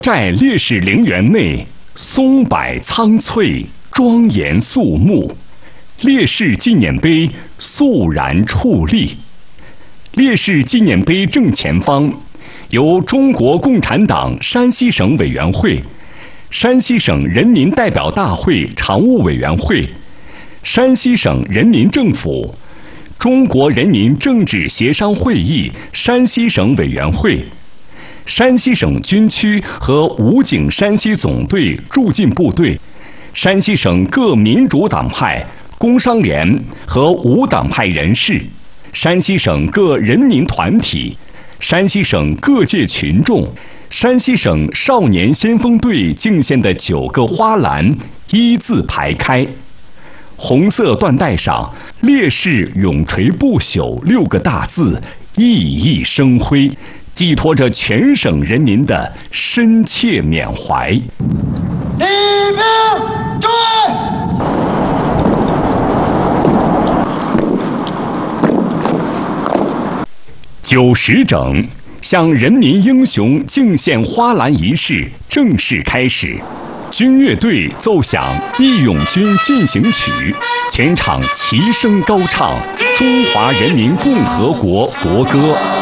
寨烈士陵园内，松柏苍翠，庄严肃穆，烈士纪念碑肃然矗立。烈士纪念碑正前方，由中国共产党山西省委员会、山西省人民代表大会常务委员会、山西省人民政府、中国人民政治协商会议山西省委员会、山西省军区和武警山西总队驻进部队、山西省各民主党派、工商联和无党派人士、山西省各人民团体、山西省各界群众、山西省少年先锋队敬献的9个花篮一字排开。红色缎带上“烈士永垂不朽”6个大字熠熠生辉，寄托着全省人民的深切缅怀。 立兵注意 ！9时整，向人民英雄敬献花篮仪式正式开始。军乐队奏响《义勇军进行曲》，全场齐声高唱《中华人民共和国国歌》。